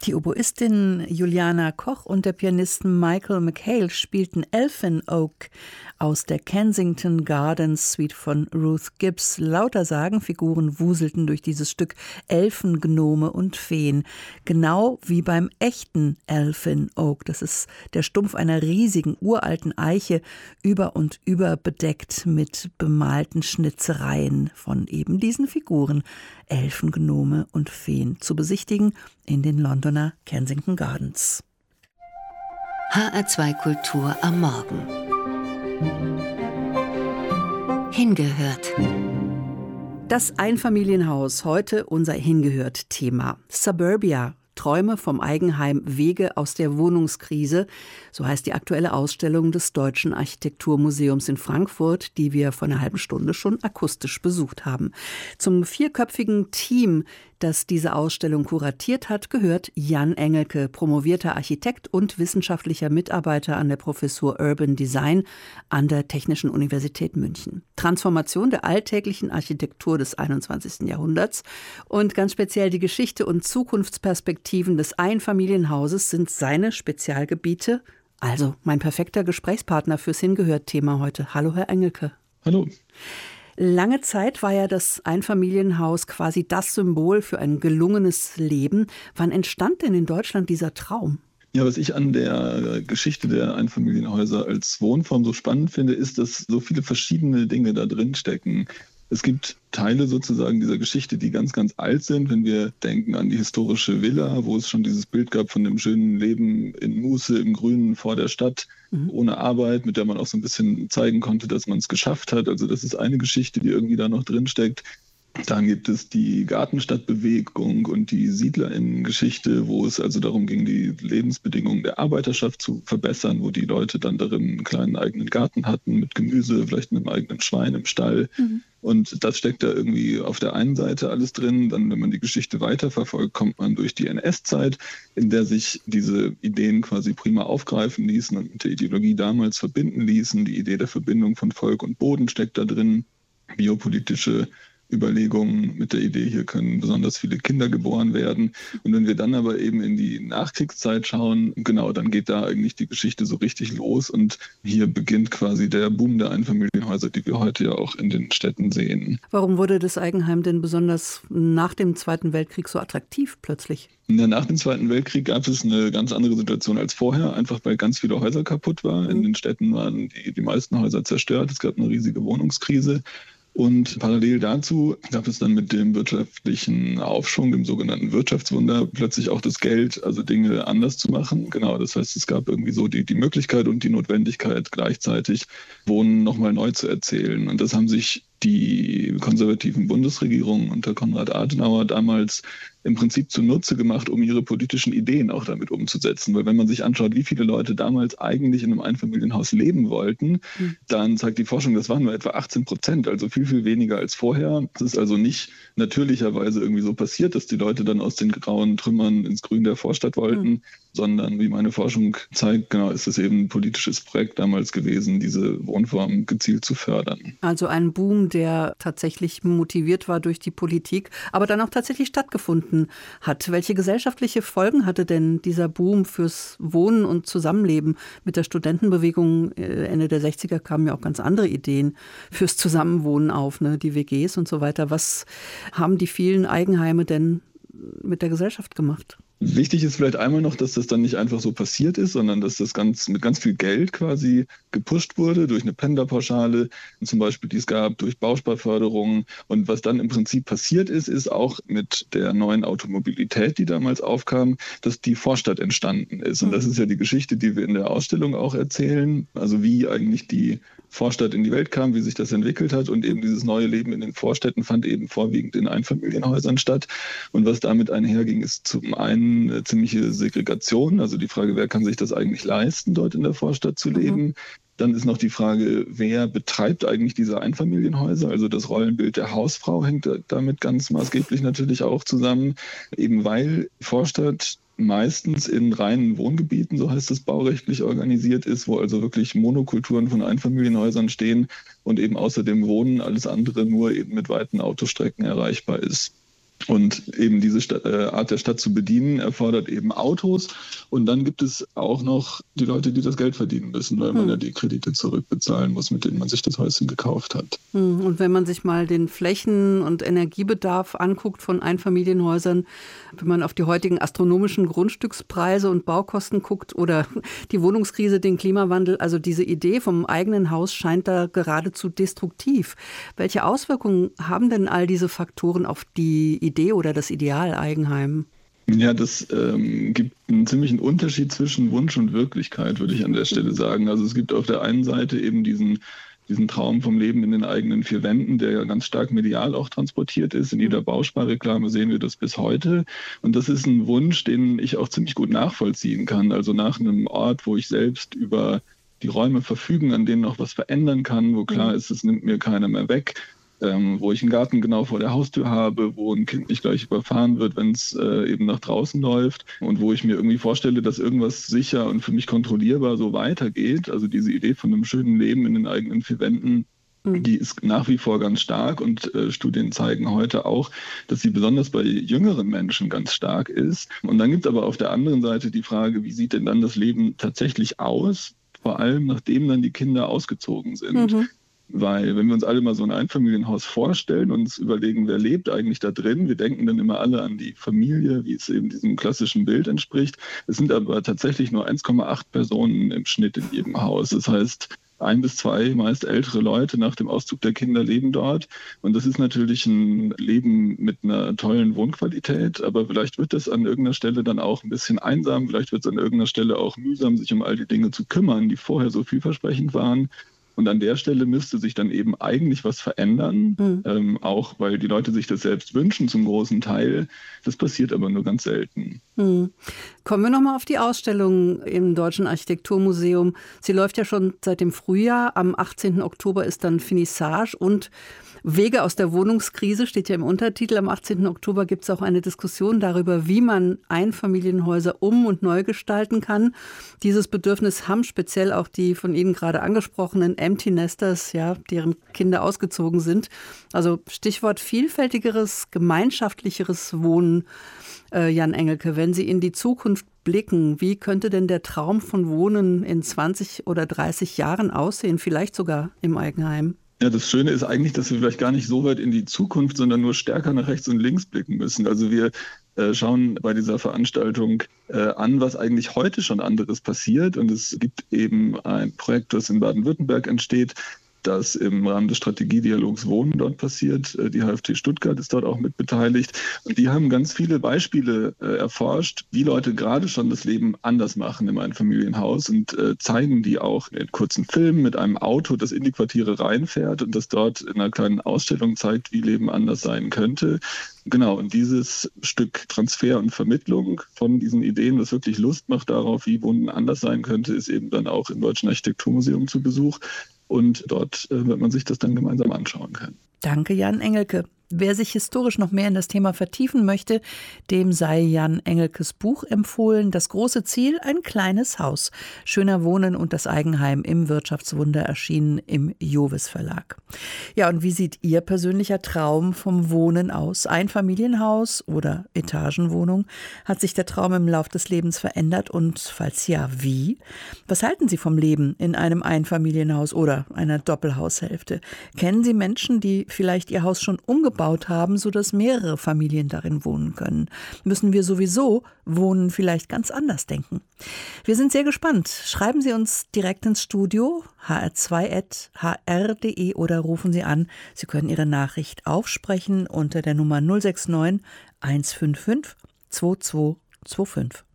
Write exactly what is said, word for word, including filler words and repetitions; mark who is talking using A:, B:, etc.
A: Die Oboistin Juliana Koch und der Pianist Michael McHale spielten Elfin Oak aus der Kensington Gardens Suite von Ruth Gibbs. Lauter Sagenfiguren wuselten durch dieses Stück, Elfen, Gnome und Feen. Genau wie beim echten Elfin Oak. Das ist der Stumpf einer riesigen, uralten Eiche, über und über bedeckt mit bemalten Schnitzereien von eben diesen Figuren. Elfen, Gnome und Feen zu besichtigen in den Londoner Kensington Gardens.
B: H R zwei Kultur am Morgen. Hingehört.
A: Das Einfamilienhaus, heute unser Hingehört-Thema. Suburbia. Träume vom Eigenheim, Wege aus der Wohnungskrise. So heißt die aktuelle Ausstellung des Deutschen Architekturmuseums in Frankfurt, die wir vor einer halben Stunde schon akustisch besucht haben. Zum vierköpfigen Team, das diese Ausstellung kuratiert hat, gehört Jan Engelke, promovierter Architekt und wissenschaftlicher Mitarbeiter an der Professur Urban Design an der Technischen Universität München. Transformation der alltäglichen Architektur des einundzwanzigsten Jahrhunderts und ganz speziell die Geschichte und Zukunftsperspektiven des Einfamilienhauses sind seine Spezialgebiete. Also mein perfekter Gesprächspartner fürs Hingehört-Thema heute. Hallo, Herr Engelke.
C: Hallo.
A: Lange Zeit war ja das Einfamilienhaus quasi das Symbol für ein gelungenes Leben. Wann entstand denn in Deutschland dieser Traum?
C: Ja, was ich an der Geschichte der Einfamilienhäuser als Wohnform so spannend finde, ist, dass so viele verschiedene Dinge da drin stecken. Es gibt Teile sozusagen dieser Geschichte, die ganz, ganz alt sind. Wenn wir denken an die historische Villa, wo es schon dieses Bild gab von dem schönen Leben in Muße, im Grünen vor der Stadt, mhm. ohne Arbeit, mit der man auch so ein bisschen zeigen konnte, dass man es geschafft hat. Also das ist eine Geschichte, die irgendwie da noch drin steckt. Dann gibt es die Gartenstadtbewegung und die SiedlerInnen-Geschichte, wo es also darum ging, die Lebensbedingungen der Arbeiterschaft zu verbessern, wo die Leute dann darin einen kleinen eigenen Garten hatten mit Gemüse, vielleicht mit einem eigenen Schwein im Stall. Mhm. Und das steckt da irgendwie auf der einen Seite alles drin. Dann, wenn man die Geschichte weiterverfolgt, kommt man durch die N S-Zeit, in der sich diese Ideen quasi prima aufgreifen ließen und mit der Ideologie damals verbinden ließen. Die Idee der Verbindung von Volk und Boden steckt da drin. Biopolitische Überlegungen mit der Idee, hier können besonders viele Kinder geboren werden. Und wenn wir dann aber eben in die Nachkriegszeit schauen, genau, dann geht da eigentlich die Geschichte so richtig los. Und hier beginnt quasi der Boom der Einfamilienhäuser, die wir heute ja auch in den Städten sehen.
A: Warum wurde das Eigenheim denn besonders nach dem Zweiten Weltkrieg so attraktiv plötzlich?
C: Ja, nach dem Zweiten Weltkrieg gab es eine ganz andere Situation als vorher, einfach weil ganz viele Häuser kaputt waren. In den Städten waren die, die meisten Häuser zerstört. Es gab eine riesige Wohnungskrise. Und parallel dazu gab es dann mit dem wirtschaftlichen Aufschwung, dem sogenannten Wirtschaftswunder, plötzlich auch das Geld, also Dinge anders zu machen. Genau, das heißt, es gab irgendwie so die, die Möglichkeit und die Notwendigkeit, gleichzeitig Wohnen nochmal neu zu erzählen. Und das haben sich die konservativen Bundesregierungen unter Konrad Adenauer damals im Prinzip zunutze gemacht, um ihre politischen Ideen auch damit umzusetzen. Weil wenn man sich anschaut, wie viele Leute damals eigentlich in einem Einfamilienhaus leben wollten, mhm. dann zeigt die Forschung, das waren nur etwa achtzehn Prozent, also viel, viel weniger als vorher. Es ist also nicht natürlicherweise irgendwie so passiert, dass die Leute dann aus den grauen Trümmern ins Grün der Vorstadt wollten, mhm. sondern wie meine Forschung zeigt, genau, ist es eben ein politisches Projekt damals gewesen, diese Wohnform gezielt zu fördern.
A: Also ein Boom, der tatsächlich motiviert war durch die Politik, aber dann auch tatsächlich stattgefunden hat. Welche gesellschaftliche Folgen hatte denn dieser Boom fürs Wohnen und Zusammenleben? Mit der Studentenbewegung Ende der sechziger kamen ja auch ganz andere Ideen fürs Zusammenwohnen auf, ne? Die W Gs und so weiter. Was haben die vielen Eigenheime denn mit der Gesellschaft gemacht?
C: Wichtig ist vielleicht einmal noch, dass das dann nicht einfach so passiert ist, sondern dass das ganz mit ganz viel Geld quasi gepusht wurde durch eine Pendlerpauschale, zum Beispiel, die es gab, durch Bausparförderung. Und was dann im Prinzip passiert ist, ist auch mit der neuen Automobilität, die damals aufkam, dass die Vorstadt entstanden ist. Und das ist ja die Geschichte, die wir in der Ausstellung auch erzählen. Also wie eigentlich die Vorstadt in die Welt kam, wie sich das entwickelt hat. Und eben dieses neue Leben in den Vorstädten fand eben vorwiegend in Einfamilienhäusern statt. Und was damit einherging, ist zum einen eine ziemliche Segregation, also die Frage, wer kann sich das eigentlich leisten, dort in der Vorstadt zu leben. Mhm. Dann ist noch die Frage, wer betreibt eigentlich diese Einfamilienhäuser? Also das Rollenbild der Hausfrau hängt damit ganz maßgeblich natürlich auch zusammen, eben weil Vorstadt meistens in reinen Wohngebieten, so heißt es baurechtlich, organisiert ist, wo also wirklich Monokulturen von Einfamilienhäusern stehen und eben außer dem Wohnen alles andere nur eben mit weiten Autostrecken erreichbar ist. Und eben diese Stadt, äh, Art der Stadt zu bedienen, erfordert eben Autos. Und dann gibt es auch noch die Leute, die das Geld verdienen müssen, weil man hm. ja die Kredite zurückbezahlen muss, mit denen man sich das Häuschen gekauft hat.
A: Hm. Und wenn man sich mal den Flächen- und Energiebedarf anguckt von Einfamilienhäusern, wenn man auf die heutigen astronomischen Grundstückspreise und Baukosten guckt oder die Wohnungskrise, den Klimawandel, also diese Idee vom eigenen Haus scheint da geradezu destruktiv. Welche Auswirkungen haben denn all diese Faktoren auf die Idee oder das Ideal Eigenheim?
C: Ja, das ähm, gibt einen ziemlichen Unterschied zwischen Wunsch und Wirklichkeit, würde ich an der Stelle sagen. Also es gibt auf der einen Seite eben diesen, diesen Traum vom Leben in den eigenen vier Wänden, der ja ganz stark medial auch transportiert ist. In jeder Bausparreklame sehen wir das bis heute. Und das ist ein Wunsch, den ich auch ziemlich gut nachvollziehen kann. Also nach einem Ort, wo ich selbst über die Räume verfügen, an denen noch was verändern kann, wo klar ist, es nimmt mir keiner mehr weg. Ähm, wo ich einen Garten genau vor der Haustür habe, wo ein Kind nicht gleich überfahren wird, wenn es äh, eben nach draußen läuft und wo ich mir irgendwie vorstelle, dass irgendwas sicher und für mich kontrollierbar so weitergeht. Also diese Idee von einem schönen Leben in den eigenen vier Wänden, mhm. die ist nach wie vor ganz stark und äh, Studien zeigen heute auch, dass sie besonders bei jüngeren Menschen ganz stark ist. Und dann gibt es aber auf der anderen Seite die Frage, wie sieht denn dann das Leben tatsächlich aus? Vor allem, nachdem dann die Kinder ausgezogen sind. Mhm. Weil wenn wir uns alle mal so ein Einfamilienhaus vorstellen und uns überlegen, wer lebt eigentlich da drin, wir denken dann immer alle an die Familie, wie es eben diesem klassischen Bild entspricht. Es sind aber tatsächlich nur eins Komma acht Personen im Schnitt in jedem Haus. Das heißt, ein bis zwei meist ältere Leute nach dem Auszug der Kinder leben dort. Und das ist natürlich ein Leben mit einer tollen Wohnqualität, aber vielleicht wird das an irgendeiner Stelle dann auch ein bisschen einsam, vielleicht wird es an irgendeiner Stelle auch mühsam, sich um all die Dinge zu kümmern, die vorher so vielversprechend waren. Und an der Stelle müsste sich dann eben eigentlich was verändern, mhm. ähm, auch weil die Leute sich das selbst wünschen zum großen Teil. Das passiert aber nur ganz selten.
A: Mhm. Kommen wir nochmal auf die Ausstellung im Deutschen Architekturmuseum. Sie läuft ja schon seit dem Frühjahr. Am achtzehnten Oktober ist dann Finissage und Wege aus der Wohnungskrise steht ja im Untertitel. Am achtzehnten Oktober gibt es auch eine Diskussion darüber, wie man Einfamilienhäuser um- und neu gestalten kann. Dieses Bedürfnis haben speziell auch die von Ihnen gerade angesprochenen Empty Nesters, ja, deren Kinder ausgezogen sind. Also Stichwort vielfältigeres, gemeinschaftlicheres Wohnen. Äh, Jan Engelke, wenn Sie in die Zukunft blicken, wie könnte denn der Traum von Wohnen in zwanzig oder dreißig Jahren aussehen, vielleicht sogar im Eigenheim?
C: Ja, das Schöne ist eigentlich, dass wir vielleicht gar nicht so weit in die Zukunft, sondern nur stärker nach rechts und links blicken müssen. Also wir äh, schauen bei dieser Veranstaltung äh, an, was eigentlich heute schon anderes passiert. Und es gibt eben ein Projekt, das in Baden-Württemberg entsteht, das im Rahmen des Strategiedialogs Wohnen dort passiert. Die H F T Stuttgart ist dort auch mit beteiligt. Und die haben ganz viele Beispiele äh, erforscht, wie Leute gerade schon das Leben anders machen im Einfamilienhaus und äh, zeigen die auch in kurzen Filmen mit einem Auto, das in die Quartiere reinfährt und das dort in einer kleinen Ausstellung zeigt, wie Leben anders sein könnte. Genau, und dieses Stück Transfer und Vermittlung von diesen Ideen, was wirklich Lust macht darauf, wie Wohnen anders sein könnte, ist eben dann auch im Deutschen Architekturmuseum zu Besuch. Und dort äh, wird man sich das dann gemeinsam anschauen können.
A: Danke, Jan Engelke. Wer sich historisch noch mehr in das Thema vertiefen möchte, dem sei Jan Engelkes Buch empfohlen. Das große Ziel, ein kleines Haus. Schöner Wohnen und das Eigenheim im Wirtschaftswunder, erschienen im Jovis Verlag. Ja, und wie sieht Ihr persönlicher Traum vom Wohnen aus? Einfamilienhaus oder Etagenwohnung? Hat sich der Traum im Lauf des Lebens verändert und falls ja, wie? Was halten Sie vom Leben in einem Einfamilienhaus oder einer Doppelhaushälfte? Kennen Sie Menschen, die vielleicht ihr Haus schon umgebaut haben, sodass mehrere Familien darin wohnen können? Müssen wir sowieso Wohnen vielleicht ganz anders denken? Wir sind sehr gespannt. Schreiben Sie uns direkt ins Studio h r zwei at h r punkt d e oder rufen Sie an. Sie können Ihre Nachricht aufsprechen unter der Nummer null sechs neun eins fünf fünf zwei zwei zwei fünf.